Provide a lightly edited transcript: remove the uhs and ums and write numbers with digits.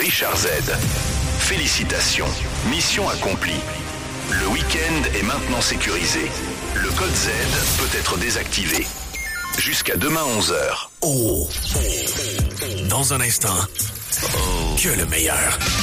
Richard Z. Félicitations. Mission accomplie. Le week-end est maintenant sécurisé. Le code Z peut être désactivé. Jusqu'à demain 11h. Dans un instant, que le meilleur.